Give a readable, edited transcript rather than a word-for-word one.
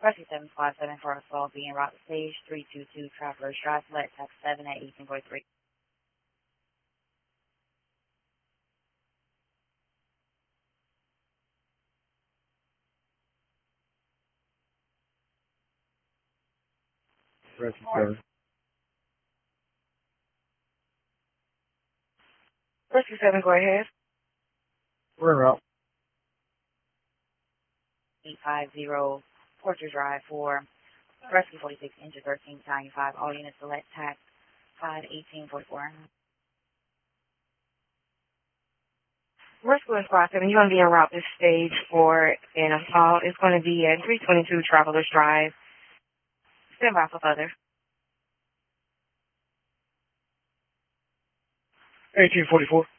Rescue 7 Squad 7 for assault being route to stage 322 Travelers Drive, select tax 7 at 18.3. Rescue 7. Rescue 7, go ahead. We're en route. 850 Porter Drive for Rescue 46, Engine 1395. All units select tax 518.4. Rescue Squad 7, you're going to be en route this stage for an assault. It's going to be at 322 Travelers Drive. Stand by for further. 1844.